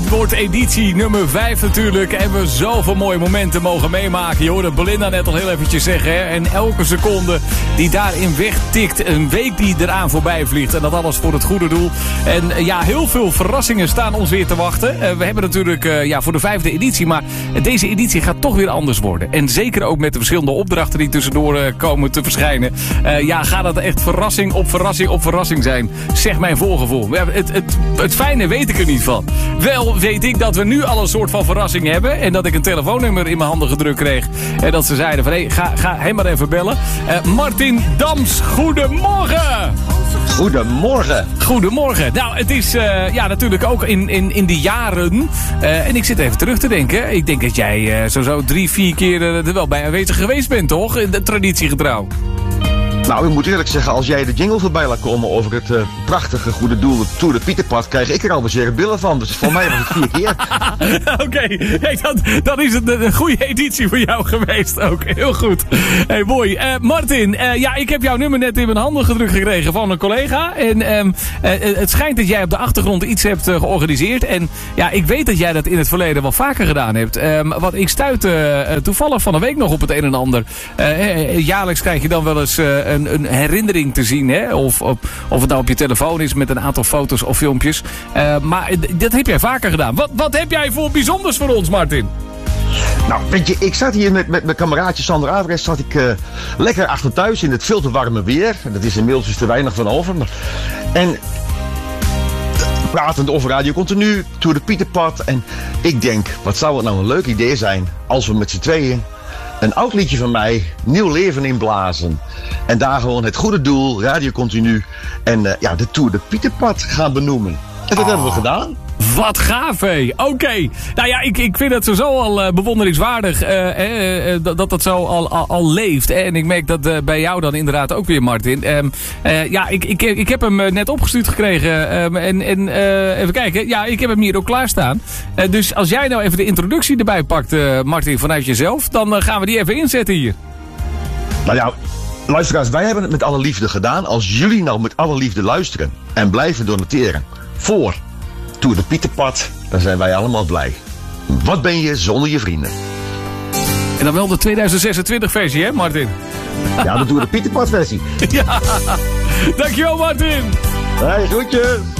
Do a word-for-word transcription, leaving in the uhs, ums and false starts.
wordt editie nummer vijf natuurlijk. En we zoveel mooie momenten mogen meemaken. Je hoorde Belinda net al heel eventjes zeggen. Hè? En elke seconde die daarin wegtikt. Een week die eraan voorbij vliegt. En dat alles voor het goede doel. En uh, ja, heel veel verrassingen staan ons weer te wachten. Uh, we hebben natuurlijk uh, ja, voor de vijfde editie. Maar deze editie gaat toch weer anders worden. En zeker ook met de verschillende opdrachten die tussendoor uh, komen te verschijnen. Uh, ja, gaat dat echt verrassing op verrassing op verrassing zijn. Zeg mijn voorgevoel. Ja, het, het, het fijne weet ik er niet van. Wel weet ik dat we nu al een soort van verrassing hebben. En dat ik een telefoonnummer in mijn handen gedrukt kreeg. En dat ze zeiden van, hé, hey, ga, ga hem maar even bellen. Uh, Martin Dams, goedemorgen! Goedemorgen. Goedemorgen. Nou, het is uh, ja, natuurlijk ook in, in, in de jaren. Uh, en ik zit even terug te denken. Ik denk dat jij uh, zo, zo drie, vier keer uh, er wel bij aanwezig geweest bent, toch? In de traditiegetrouw. Nou, ik moet eerlijk zeggen, als jij de jingle voorbij laat komen over het uh, prachtige goede doel, het Tour de Pieterpad, krijg ik er alweer zeer billen van. Dus voor mij was het vier keer. Oké, okay. Hey, dan, dan is het een goede editie voor jou geweest ook. Heel goed. Hey, mooi. Uh, Martin, uh, ja, ik heb jouw nummer net in mijn handen gedrukt gekregen van een collega. En um, uh, het schijnt dat jij op de achtergrond iets hebt uh, georganiseerd. En ja, ik weet dat jij dat in het verleden wel vaker gedaan hebt. Um, wat ik stuitte uh, toevallig van een week nog op het een en ander. Uh, jaarlijks krijg je dan wel eens uh, een een herinnering te zien, hè? Of, of, of het nou op je telefoon is met een aantal foto's of filmpjes. Uh, maar dat heb jij vaker gedaan. Wat, wat heb jij voor bijzonders voor ons, Martin? Nou, weet je, ik zat hier met, met mijn kameraadje Sander Averest, zat ik uh, lekker achter thuis in het veel te warme weer. Dat is inmiddels dus te weinig van over. Maar, en pratend over Radio Continu, Tour de Pieterpad. En ik denk, wat zou het nou een leuk idee zijn als we met z'n tweeën een oud liedje van mij nieuw leven inblazen. En daar gewoon het goede doel, Radio Continu en uh, ja, de Tour de Pieterpad gaan benoemen. En dat oh. hebben we gedaan. Wat gaaf, hé. Oké. Okay. Nou ja, ik, ik vind het sowieso al uh, bewonderingswaardig uh, uh, dat, dat dat zo al, al, al leeft. Hè? En ik merk dat uh, bij jou dan inderdaad ook weer, Martin. Um, uh, ja, ik, ik, ik heb hem uh, net opgestuurd gekregen. Um, en en uh, even kijken. Ja, ik heb hem hier ook klaarstaan. Uh, dus als jij nou even de introductie erbij pakt, uh, Martin, vanuit jezelf, dan uh, gaan we die even inzetten hier. Nou ja, luisteraars, wij hebben het met alle liefde gedaan. Als jullie nou met alle liefde luisteren en blijven donateren voor Tour de Pieterpad, dan zijn wij allemaal blij. Wat ben je zonder je vrienden? En dan wel de tweeduizend zesentwintig versie, hè, Martin? Ja, de Tour de Pieterpad versie. Ja, dankjewel, Martin. Hey, groetjes.